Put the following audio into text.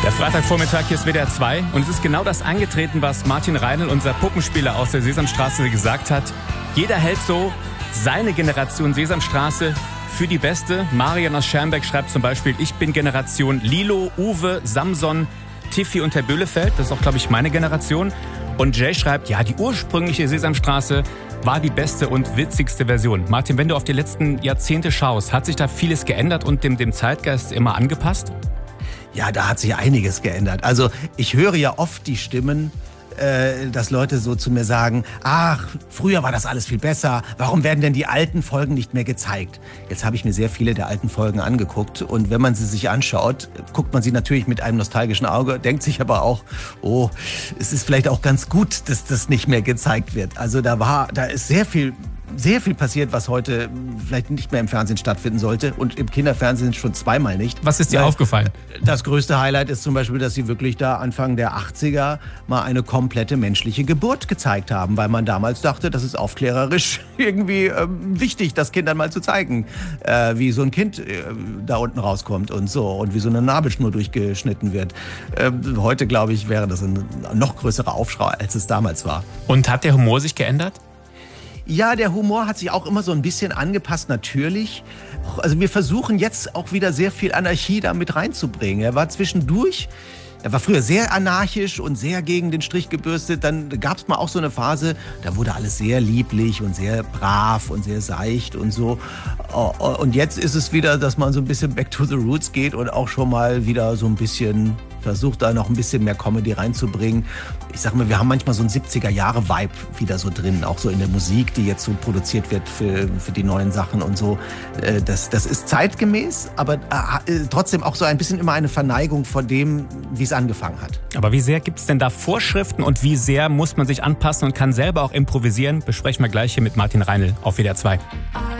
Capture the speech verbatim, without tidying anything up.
Der Freitagvormittag, hier ist W D R zwei und es ist genau das eingetreten, was Martin Reinl, unser Puppenspieler aus der Sesamstraße, gesagt hat. Jeder hält so seine Generation Sesamstraße für die beste. Marian aus Schermbeck schreibt zum Beispiel, ich bin Generation Lilo, Uwe, Samson, Tiffy und Herr Böhlefeld. Das ist auch, glaube ich, meine Generation. Und Jay schreibt, ja, die ursprüngliche Sesamstraße war die beste und witzigste Version. Martin, wenn du auf die letzten Jahrzehnte schaust, hat sich da vieles geändert und dem, dem Zeitgeist immer angepasst? Ja, da hat sich einiges geändert. Also ich höre ja oft die Stimmen, äh, dass Leute so zu mir sagen, ach, früher war das alles viel besser, warum werden denn die alten Folgen nicht mehr gezeigt? Jetzt habe ich mir sehr viele der alten Folgen angeguckt und wenn man sie sich anschaut, guckt man sie natürlich mit einem nostalgischen Auge, denkt sich aber auch, oh, es ist vielleicht auch ganz gut, dass das nicht mehr gezeigt wird. Also da war, da ist sehr viel sehr viel passiert, was heute vielleicht nicht mehr im Fernsehen stattfinden sollte und im Kinderfernsehen schon zweimal nicht. Was ist dir Weil aufgefallen? Das größte Highlight ist zum Beispiel, dass sie wirklich da Anfang der achtziger mal eine komplette menschliche Geburt gezeigt haben, weil man damals dachte, das ist aufklärerisch irgendwie ähm, wichtig, das Kindern mal zu zeigen, äh, wie so ein Kind äh, da unten rauskommt und so und wie so eine Nabelschnur durchgeschnitten wird. Ähm, heute, glaube ich, wäre das ein noch größerer Aufschrei, als es damals war. Und hat der Humor sich geändert? Ja, der Humor hat sich auch immer so ein bisschen angepasst, natürlich. Also wir versuchen jetzt auch wieder sehr viel Anarchie da mit reinzubringen. Er war zwischendurch, er war früher sehr anarchisch und sehr gegen den Strich gebürstet. Dann gab es mal auch so eine Phase, da wurde alles sehr lieblich und sehr brav und sehr seicht und so. Und jetzt ist es wieder, dass man so ein bisschen back to the roots geht und auch schon mal wieder so ein bisschen versucht, da noch ein bisschen mehr Comedy reinzubringen. Ich sag mal, wir haben manchmal so einen siebziger-Jahre-Vibe wieder so drin, auch so in der Musik, die jetzt so produziert wird für, für die neuen Sachen und so. Das, das ist zeitgemäß, aber äh, trotzdem auch so ein bisschen immer eine Verneigung vor dem, wie es angefangen hat. Aber wie sehr gibt es denn da Vorschriften und wie sehr muss man sich anpassen und kann selber auch improvisieren? Besprechen wir gleich hier mit Martin Reinl auf W D R zwei.